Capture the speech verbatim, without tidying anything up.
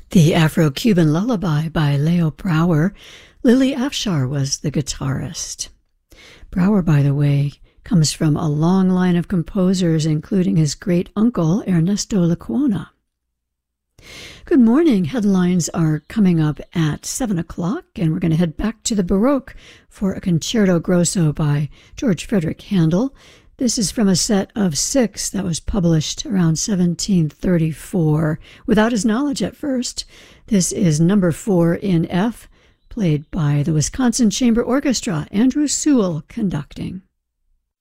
The Afro-Cuban Lullaby by Leo Brouwer. Lily Afshar was the guitarist. Brouwer, by the way, comes from a long line of composers, including his great-uncle, Ernesto Lecuona. Good morning. Headlines are coming up at seven o'clock, and we're going to head back to the Baroque for a Concerto Grosso by George Frederick Handel. This is from a set of six that was published around seventeen thirty-four, without his knowledge at first. This is number four in F, played by the Wisconsin Chamber Orchestra, Andrew Sewell conducting.